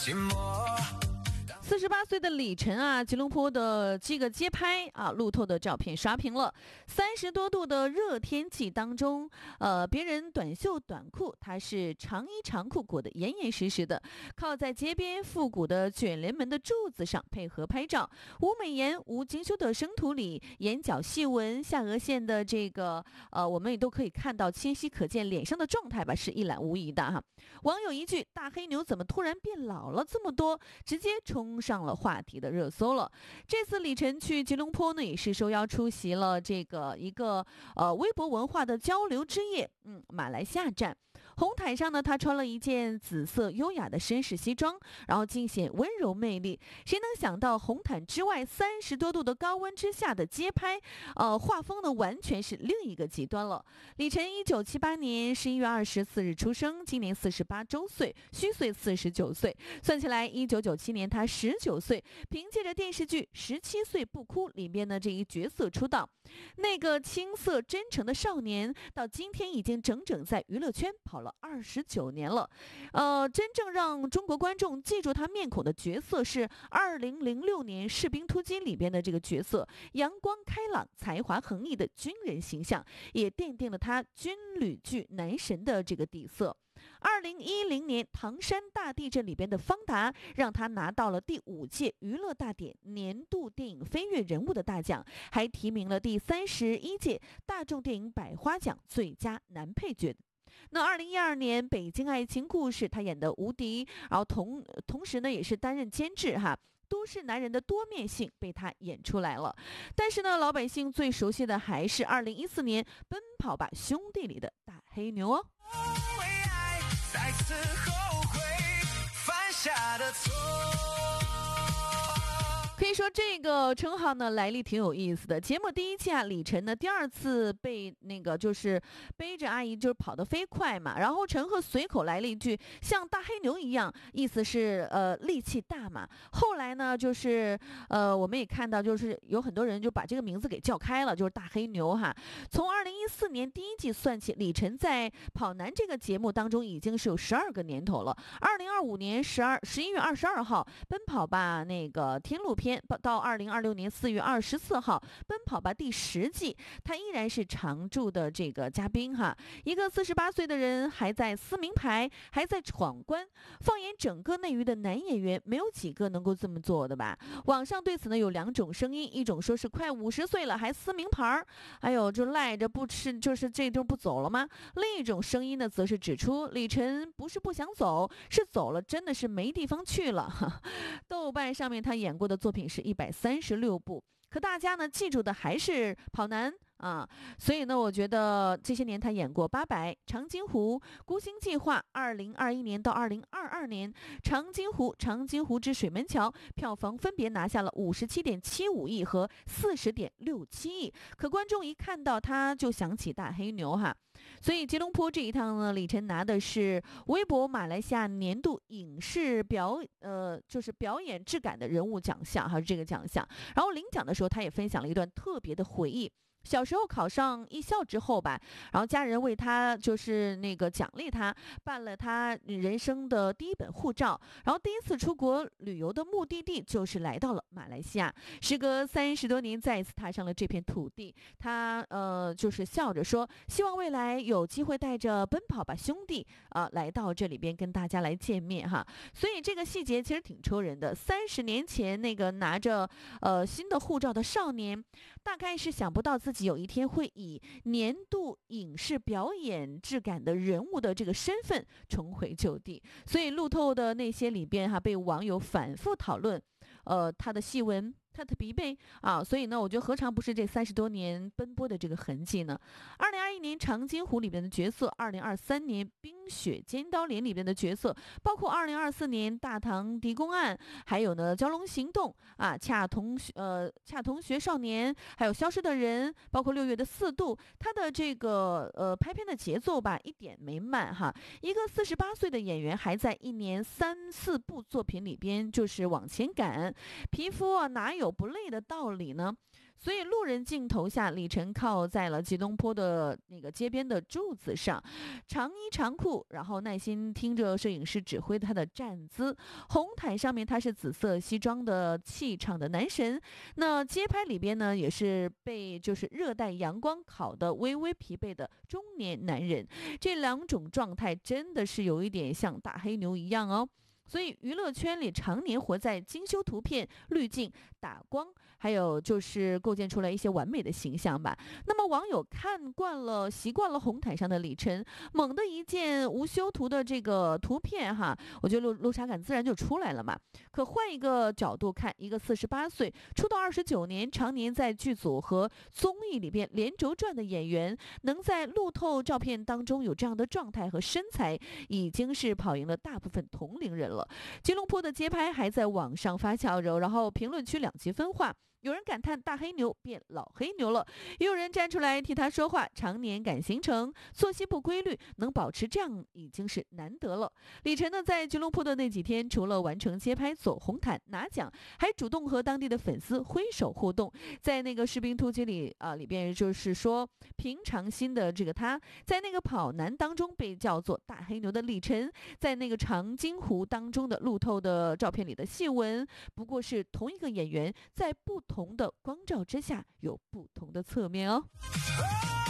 48岁的李晨啊，吉隆坡的这个街拍啊，路透的照片刷屏了。30多度的热天气当中，别人短袖短裤，他是长衣长裤裹得严严实实的，靠在街边复古的卷帘门的柱子上配合拍照，无美颜无精修的生图里，眼角细纹、下颚线的这个我们也都可以看到清晰可见脸上的状态吧，是一览无遗的哈。网友一句“大黑牛怎么突然变老了这么多”，直接冲上了话题的热搜了。这次李晨去吉隆坡呢，也是受邀出席了这个一个微博文化的交流之夜，马来西亚站。红毯上呢，他穿了一件紫色优雅的绅士西装，然后尽显温柔魅力。谁能想到红毯之外30多度的高温之下的街拍，画风呢完全是另一个极端了。李晨1978年11月24日出生，今年48周岁，虚岁49岁，算起来1997年他19岁，凭借着电视剧17岁不哭里边的这一角色出道。那个青涩真诚的少年，到今天已经整整在娱乐圈跑了29年了。真正让中国观众记住他面孔的角色是2006年《士兵突击》里边的这个角色，阳光开朗、才华横溢的军人形象，也奠定了他军旅剧男神的这个底色。2010年唐山大地震里边的方达，让他拿到了第5届娱乐大典年度电影飞跃人物的大奖，还提名了第31届大众电影百花奖最佳男配角。那2012年《北京爱情故事》，他演的吴迪，然后同时呢也是担任监制哈。都市男人的多面性被他演出来了，但是呢，老百姓最熟悉的还是2014年《奔跑吧兄弟》里的大黑牛哦。为爱再次后悔犯下的错。可以说这个称号呢来历挺有意思的。节目第1期啊，李晨呢第2次被那个就是背着阿姨就是跑得飞快嘛，然后陈赫随口来了一句像大黑牛一样，意思是力气大嘛。后来呢就是我们也看到就是有很多人就把这个名字给叫开了，就是大黑牛哈。从2014年第1季算起，李晨在跑男这个节目当中已经是有12个年头了。2025年11月22号奔跑吧那个天路篇，到2026年4月24号奔跑吧第10季，他依然是常驻的这个嘉宾哈。一个48岁的人还在撕名牌，还在闯关，放眼整个内娱的男演员，没有几个能够这么做的吧。网上对此呢有2种声音，一种说是快50岁了还撕名牌，还有就赖着不吃，就是这就不走了吗？另一种声音呢则是指出李晨不是不想走，是走了真的是没地方去了。豆瓣上面他演过的作品是136部，可大家呢记住的还是跑男啊，所以呢，我觉得这些年他演过《800》《长津湖》《孤星计划》，2021年到2022年《长津湖》《长津湖之水门桥》票房分别拿下了57.75亿和40.67亿，可观众一看到他就想起大黑牛哈。所以吉隆坡这一趟呢，李晨拿的是微博马来西亚年度影视就是表演质感的人物奖项，还是这个奖项。然后领奖的时候，他也分享了一段特别的回忆。小时候考上艺校之后吧，然后家人为他就是那个奖励他，办了他人生的第1本护照，然后第1次出国旅游的目的地就是来到了马来西亚。时隔30多年，再一次踏上了这片土地，他就是笑着说，希望未来有机会带着奔跑吧兄弟来到这里边跟大家来见面哈。所以这个细节其实挺戳人的。30年前那个拿着新的护照的少年，大概是想不到自己有一天会以年度影视表演质感的人物的这个身份重回旧地，所以路透的那些里边被网友反复讨论，他的细纹，他的疲惫啊，所以呢，我觉得何尝不是这30多年奔波的这个痕迹呢？2021年长津湖里边的角色，2023年冰雪尖刀连里边的角色，包括2024年大唐狄公案，还有呢蛟龙行动啊，恰同学少年，还有消失的人，包括6月的4度，他的这个拍片的节奏吧一点没慢哈。一个48岁的演员还在1年3、4部作品里边就是往前赶，皮肤哪有不累的道理呢？ 所以路人镜头下，李晨靠在了吉隆坡的那个街边的柱子上，长衣长裤，然后耐心听着摄影师指挥他的站姿。红毯上面他是紫色西装的气场的男神，那街拍里边呢也是被就是热带阳光烤得微微疲惫的中年男人，这两种状态真的是有一点像大黑牛一样哦。所以娱乐圈里常年活在精修图片、滤镜、打光，还有就是构建出来一些完美的形象吧。那么网友看惯了、习惯了红毯上的李晨，猛的一件无修图的这个图片哈，我觉得落差感自然就出来了嘛。可换一个角度看，一个48岁、出道29年、常年在剧组和综艺里边连轴转的演员，能在路透照片当中有这样的状态和身材，已经是跑赢了大部分同龄人了。吉隆坡的街拍还在网上发酵着，然后评论区两极分化。有人感叹大黑牛变老黑牛了，也有人站出来替他说话。常年赶行程，作息不规律，能保持这样已经是难得了。李晨呢，在吉隆坡的那几天，除了完成街拍、走红毯、拿奖，还主动和当地的粉丝挥手互动。在那个士兵突击里里边就是说，平常心的这个他，在那个跑男当中被叫做大黑牛的李晨，在那个长津湖当中的路透的照片里的细纹，不过是同一个演员在不同的光照之下有不同的侧面哦。